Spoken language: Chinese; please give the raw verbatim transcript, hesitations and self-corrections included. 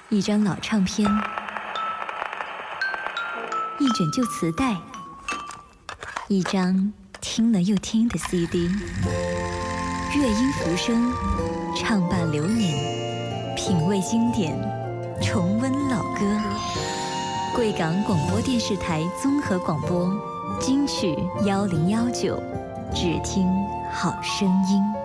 一张老唱片，一卷旧磁带，一张听了又听的 C D。 乐音浮生，唱罢流年，品味经典，重温老歌。贵港广播电视台综合广播金曲幺零幺九，只听好声音。